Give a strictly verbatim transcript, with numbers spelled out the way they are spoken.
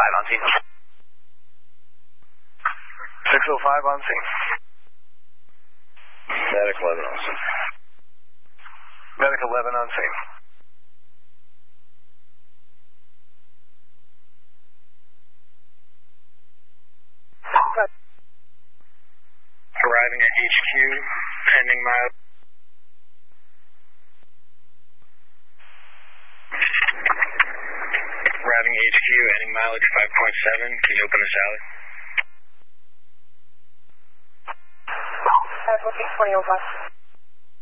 five on scene. six oh five on scene. Medic eleven on scene. Medic eleven on scene. Arriving at H Q, pending mile. Arriving at H Q, ending mileage five point seven. Can you open the Sally? That's looking twenty oh five.